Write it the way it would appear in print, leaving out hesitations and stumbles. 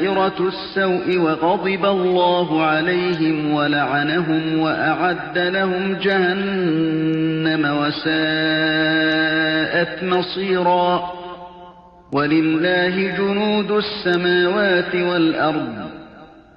دابرة السوء وغضب الله عليهم ولعنهم وأعد لهم جهنم وساءت مصيرا ولله جنود السماوات والأرض